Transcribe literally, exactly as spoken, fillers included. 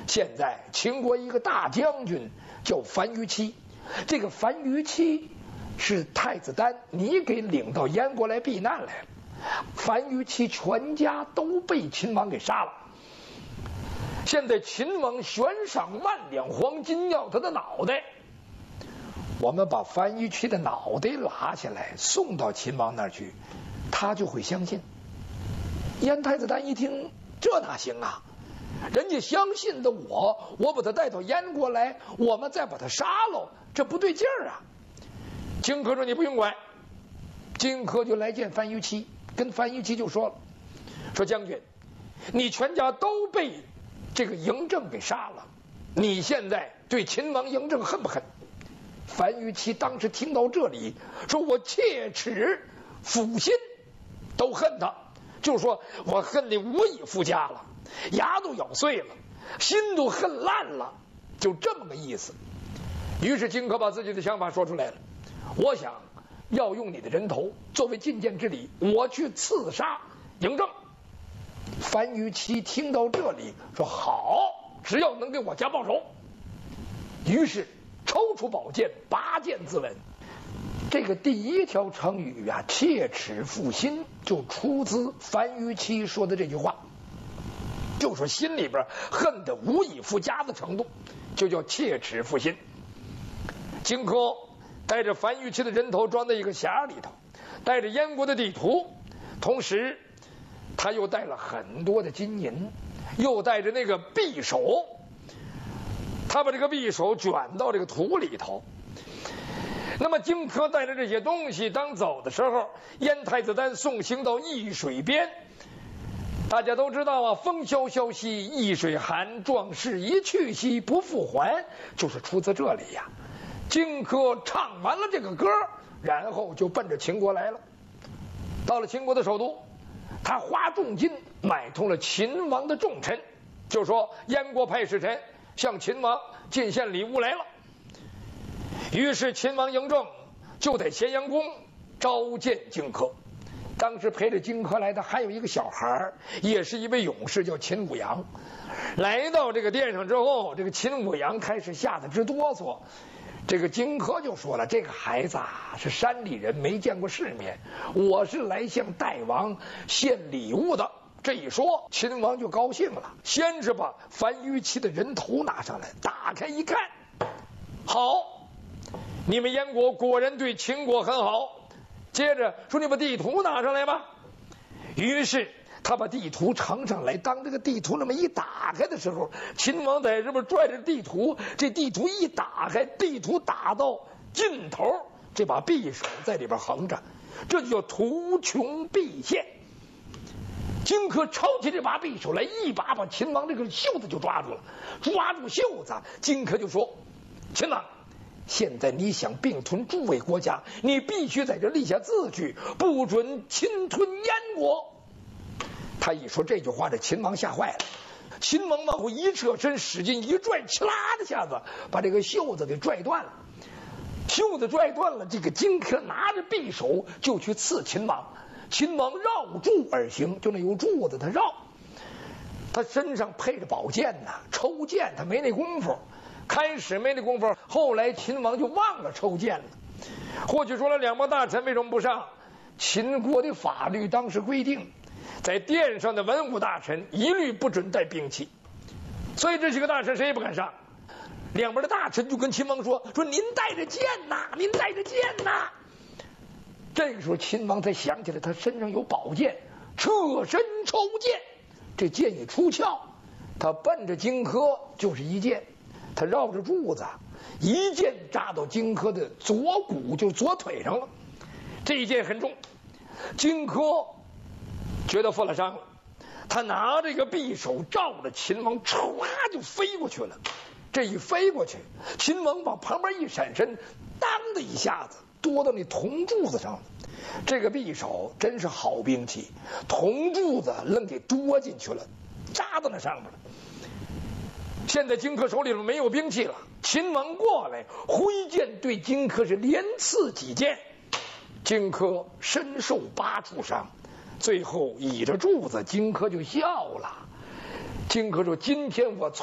现在秦国一个大将军叫樊於期，这个樊於期是太子丹你给领到燕国来避难来了。樊於期全家都被秦王给杀了。现在秦王悬赏万两黄金要他的脑袋，我们把樊於期的脑袋拉下来送到秦王那儿去，他就会相信。燕太子丹一听，这哪行啊？人家相信的我，我把他带到燕国来，我们再把他杀了，这不对劲儿啊！荆轲说：“你不用管。”荆轲就来见樊於期，跟樊於期就说了：“说将军，你全家都被这个嬴政给杀了，你现在对秦王嬴政恨不恨？”樊於期当时听到这里，说：“我切齿腐心都恨他，就说我恨你无以复加了，牙都咬碎了，心都恨烂了，就这么个意思。”于是荆轲把自己的想法说出来了：“我想要用你的人头作为进谏之礼，我去刺杀嬴政。”樊於期听到这里说：“好，只要能给我家报仇。”于是抽出宝剑，拔剑自刎。这个第一条成语啊，切齿负心，就出自樊於期说的这句话，就说心里边恨得无以复加的程度，就叫切齿负心。荆轲带着樊於期的人头装在一个匣里头，带着燕国的地图，同时他又带了很多的金银，又带着那个匕首，他把这个匕首卷到这个土里头。那么荆轲带着这些东西，当走的时候，燕太子丹送行到易水边。大家都知道啊，风萧萧兮易水寒，壮士一去兮不复还，就是出自这里呀。荆轲唱完了这个歌，然后就奔着秦国来了。到了秦国的首都，他花重金买通了秦王的重臣，就说燕国派使臣向秦王进献礼物来了。于是秦王嬴政就在咸阳宫召见荆轲。当时陪着荆轲来的还有一个小孩，也是一位勇士，叫秦舞阳。来到这个殿上之后，这个秦舞阳开始吓得直哆嗦。这个荆轲就说了：“这个孩子啊，是山里人，没见过世面，我是来向大王献礼物的。”这一说，秦王就高兴了，先是把樊於期的人头拿上来，打开一看，好，你们燕国果然对秦国很好。接着说：“你把地图拿上来吧。”于是他把地图呈上来，当这个地图那么一打开的时候，秦王在这边拽着地图，这地图一打开，地图打到尽头，这把匕首在里边横着，这就叫图穷匕现。荆轲抄起这把匕首来，一把把秦王这个袖子就抓住了，抓住袖子，荆轲就说：“秦王，现在你想并吞诸位国家，你必须在这立下字据，不准侵吞燕国。”他一说这句话，这秦王吓坏了。秦王往后一侧身，使劲一拽，哧啦的下子把这个袖子给拽断了。袖子拽断了，这个荆轲拿着匕首就去刺秦王。秦王绕柱而行，就那有柱子他绕，他身上配着宝剑呐，抽剑他没那功夫。开始没那功夫，后来秦王就忘了抽剑了。或许说了，两帮大臣为什么不上？秦国的法律当时规定，在殿上的文武大臣一律不准带兵器，所以这几个大臣谁也不敢上。两边的大臣就跟秦王说：“说您带着剑呐，您带着剑呐。”这个时候秦王才想起来他身上有宝剑，侧身抽剑，这剑一出鞘，他奔着荆轲就是一剑，他绕着柱子一剑扎到荆轲的左骨，就左腿上了。这一剑很重，荆轲觉得负了伤了，他拿这个匕首照着秦王，唰就飞过去了。这一飞过去，秦王往旁边一闪身，当的一下子多到那铜柱子上了。这个匕首真是好兵器，铜柱子愣给多进去了，扎到那上面了。现在荆轲手里头没有兵器了，秦王过来挥剑对荆轲是连刺几剑，荆轲身受八处伤，最后倚着柱子，荆轲就笑了。荆轲说：“今天我